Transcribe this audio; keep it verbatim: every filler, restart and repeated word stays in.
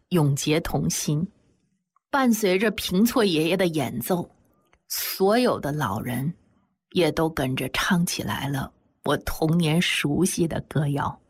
永结同心。伴随着平错爷爷的演奏，所有的老人也都跟着唱起来了我童年熟悉的歌谣。